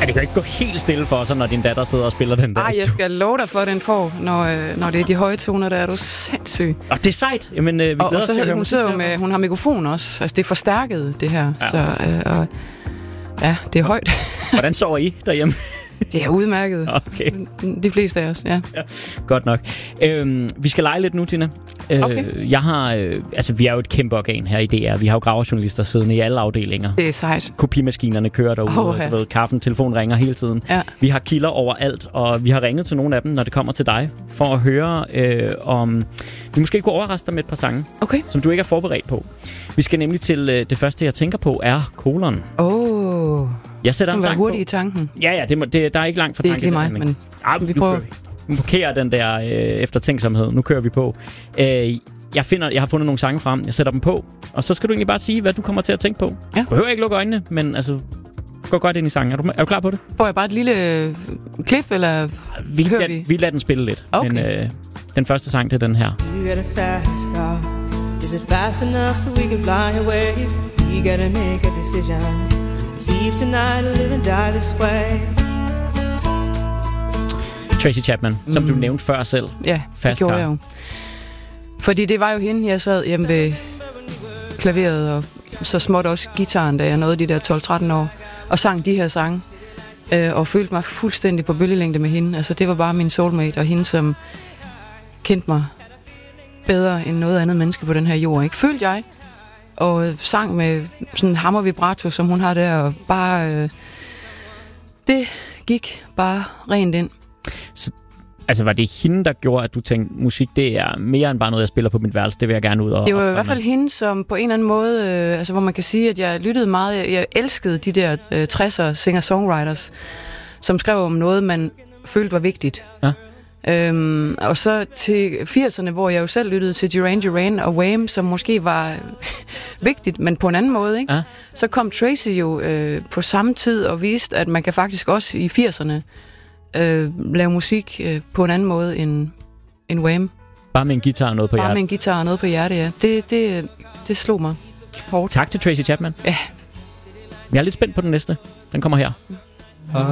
det kan ikke gå helt stille for sig, når din datter sidder og spiller den der. Ej, jeg skal love dig for, at den får, når det er de høje toner, der er du sindssyg. Og det er sejt. Jamen, vi glæder os til at høre hun sidder jo med, hun har mikrofon også. Altså, det er forstærket, det her. Ja. Så, ja, det er højt. Hvordan sover I derhjemme? Det er udmærket. Okay. De fleste af os, ja. Godt nok. Vi skal lege lidt nu, Tina. Okay. Jeg har... vi er jo et kæmpe organ her i DR. Vi har jo gravejournalister siddende i alle afdelinger. Det er sejt. Kopimaskinerne kører derude. Du ved, kaffen, telefon ringer hele tiden. Ja. Vi har kilder overalt, og vi har ringet til nogle af dem, når det kommer til dig, for at høre, om vi måske kunne overraske dig med et par sange, som du ikke er forberedt på. Vi skal nemlig til det første, jeg tænker på, er kolon. Jeg sætter en sang hurtigt på. I tanken. Ja, der er ikke langt fra tanken. Det er ikke mig, men vi prøver. Nu blokerer den der eftertænksomhed. Nu kører vi på. Jeg har fundet nogle sange frem. Jeg sætter dem på. Og så skal du egentlig bare sige, hvad du kommer til at tænke på. Ja. Du behøver ikke lukke øjnene, men altså, gå godt ind i sangen. Er du klar på det? Får jeg bare et lille klip, eller vi lader den spille lidt. Okay. Men den første sang, det er den her. Is it fast enough so we can fly away? You gotta make a decision. Leave tonight or live and die this way. Tracy Chapman, som du nævnte før selv. Ja, det gjorde jeg jo. Fordi det var jo hende, jeg sad hjemme ved klaveret, og så småt også gitaren, da jeg nåede de der 12-13 år, og sang de her sange, og følte mig fuldstændig på bølgelængde med hende. Altså, det var bare min soulmate, og hende, som kendte mig bedre end noget andet menneske på den her jord, ikke? Følte jeg, og sang med sådan en hammer vibrato, som hun har der, og bare, det gik bare rent ind. Så, altså, var det hende, der gjorde, at du tænkte, musik, det er mere end bare noget, jeg spiller på mit værelse, det vil jeg gerne ud og... Det var i hvert fald hende, som på en eller anden måde, hvor man kan sige, at jeg lyttede meget, jeg elskede de der 60'er singer-songwriters, som skrev om noget, man følte var vigtigt. Ja. Og så til 80'erne, hvor jeg jo selv lyttede til Duran Duran og Wham, som måske var vigtigt, men på en anden måde, ikke? Ja. Så kom Tracy jo på samme tid og viste, at man kan faktisk også i 80'erne lave musik på en anden måde end Wham. Bare med en guitar og noget på hjertet. Bare med en guitar og noget på hjertet, ja. Det slog mig hårdt. Tak til Tracy Chapman. Ja. Jeg er lidt spændt på den næste. Den kommer her.